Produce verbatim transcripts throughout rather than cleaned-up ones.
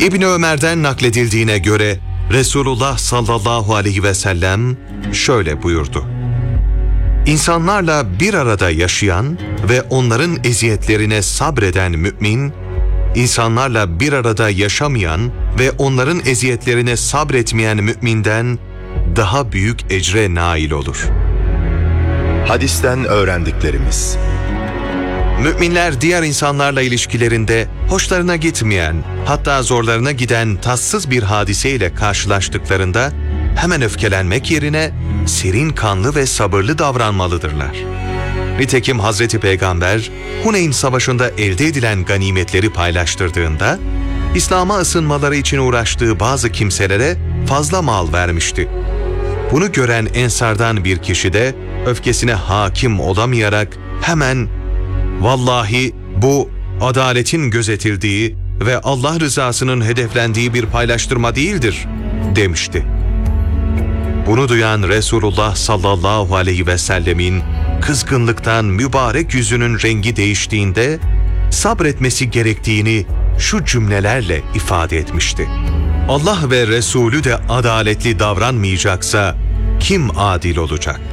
İbni Ömer'den nakledildiğine göre Resulullah sallallahu aleyhi ve sellem şöyle buyurdu: İnsanlarla bir arada yaşayan ve onların eziyetlerine sabreden mümin, insanlarla bir arada yaşamayan ve onların eziyetlerine sabretmeyen müminden daha büyük ecre nail olur. Hadisten öğrendiklerimiz: Müminler diğer insanlarla ilişkilerinde hoşlarına gitmeyen, hatta zorlarına giden tatsız bir hadiseyle karşılaştıklarında hemen öfkelenmek yerine serin kanlı ve sabırlı davranmalıdırlar. Nitekim Hazreti Peygamber Huneyn Savaşı'nda elde edilen ganimetleri paylaştırdığında, İslam'a ısınmaları için uğraştığı bazı kimselere fazla mal vermişti. Bunu gören Ensardan bir kişi de öfkesine hakim olamayarak hemen "Vallahi bu adaletin gözetildiği ve Allah rızasının hedeflendiği bir paylaştırma değildir," demişti. Bunu duyan Resulullah sallallahu aleyhi ve sellemin kızgınlıktan mübarek yüzünün rengi değiştiğinde sabretmesi gerektiğini şu cümlelerle ifade etmişti: Allah ve Resulü de adaletli davranmayacaksa kim adil olacak?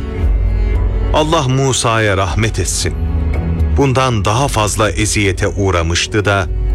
Allah Musa'ya rahmet etsin. Bundan daha fazla eziyete uğramıştı da